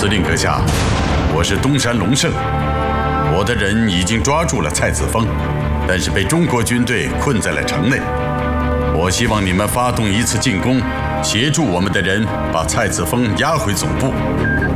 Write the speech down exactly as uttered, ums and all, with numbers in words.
司令阁下，我是东山龙胜，我的人已经抓住了蔡子峰，但是被中国军队困在了城内。我希望你们发动一次进攻，协助我们的人把蔡子峰押回总部。